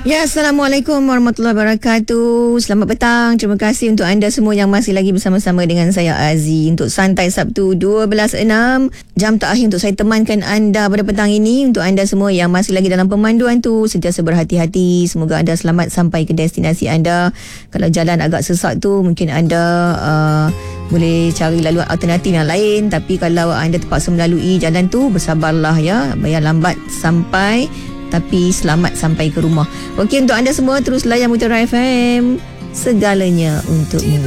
Ya, Assalamualaikum warahmatullahi wabarakatuh. Selamat petang. Terima kasih untuk anda semua yang masih lagi bersama-sama dengan saya Aziz untuk Santai Sabtu 12.6. Jam terakhir untuk saya temankan anda pada petang ini. Untuk anda semua yang masih lagi dalam pemanduan tu, sentiasa berhati-hati. Semoga anda selamat sampai ke destinasi anda. Kalau jalan agak sesak tu, mungkin anda boleh cari laluan alternatif yang lain. Tapi kalau anda terpaksa melalui jalan tu, bersabarlah ya. Biar lambat sampai, tapi selamat sampai ke rumah. Okey, untuk anda semua terus layan Mutiara FM, segalanya untukmu.